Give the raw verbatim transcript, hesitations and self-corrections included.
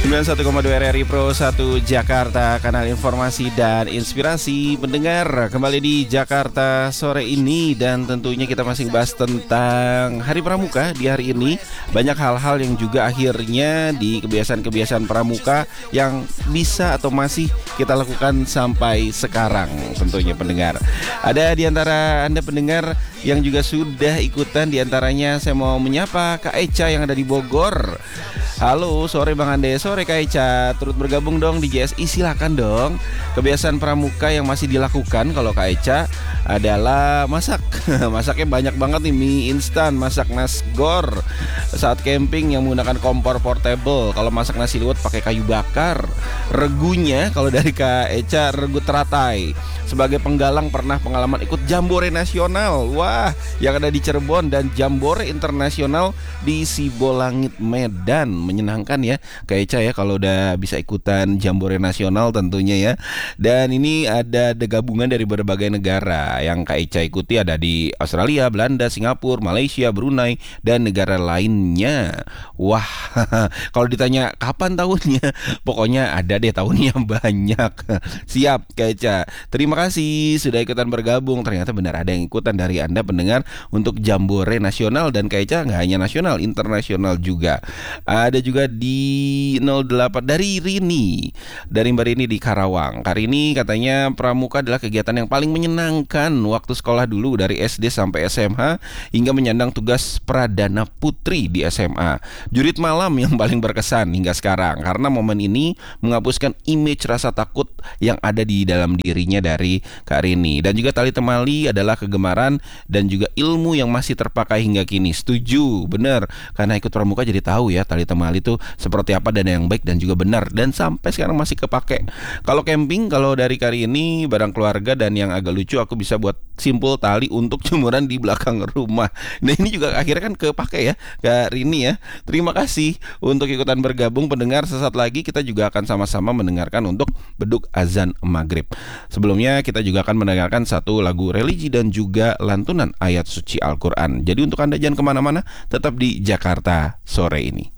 sembilan puluh satu koma dua R R I Pro satu Jakarta, kanal informasi dan inspirasi pendengar. Kembali di Jakarta sore ini, dan tentunya kita masih bahas tentang Hari Pramuka di hari ini. Banyak hal-hal yang juga akhirnya di kebiasaan-kebiasaan pramuka yang bisa atau masih kita lakukan sampai sekarang tentunya pendengar. Ada di antara Anda pendengar yang juga sudah ikutan, di antaranya saya mau menyapa Kak Eca yang ada di Bogor. Halo, sore Bang Ande, sore Kak Eca. Turut bergabung dong di J S I, silakan dong. Kebiasaan pramuka yang masih dilakukan kalau Kak Eca adalah masak. Masaknya banyak banget nih, mie instan, masak nasgor saat camping yang menggunakan kompor portable. Kalau masak nasi liwet pakai kayu bakar. Regunya kalau dari Kak Eca regu teratai. Sebagai penggalang pernah pengalaman ikut Jambore Nasional. Wah, yang ada di Cirebon, dan Jambore Internasional di Sibolangit, Medan. Menyenangkan ya Kak Eca ya kalau udah bisa ikutan Jambore Nasional tentunya ya. Dan ini ada, ada gabungan dari berbagai negara yang Kak Eca ikuti. Ada di Australia, Belanda, Singapura, Malaysia, Brunei, dan negara lainnya. Wah, kalau ditanya kapan tahunnya, pokoknya ada deh tahunnya banyak. Siap Kak Eca, terima kasih sudah ikutan bergabung. Ternyata benar ada yang ikutan dari Anda pendengar untuk Jambore Nasional. Dan Kak Eca nggak hanya nasional, internasional juga. Ada juga di nol delapan dari Rini, dari Mbak Rini di Karawang. Kali ini katanya pramuka adalah kegiatan yang paling menyenangkan waktu sekolah dulu, dari S D sampai S M A hingga menyandang tugas Pradana Putri di S M A. Jurit malam yang paling berkesan hingga sekarang, karena momen ini menghapuskan image rasa takut yang ada di dalam dirinya dari Kak Rini. Dan juga tali temali adalah kegemaran dan juga ilmu yang masih terpakai hingga kini. Setuju, benar, karena ikut pramuka jadi tahu ya tali temali itu seperti apa dan yang baik dan juga benar, dan sampai sekarang masih kepake. Kalau camping, kalau dari kali ini barang keluarga, dan yang agak lucu aku bisa buat simpul tali untuk jemuran di belakang rumah. Nah ini juga akhirnya kan kepake ya Kak Rini ya. Terima kasih untuk ikutan bergabung pendengar. Sesaat lagi kita juga akan sama-sama mendengarkan untuk beduk azan maghrib. Sebelumnya kita juga akan mendengarkan satu lagu religi dan juga lantunan ayat suci Al-Quran. Jadi untuk Anda jangan kemana-mana, tetap di Jakarta sore ini.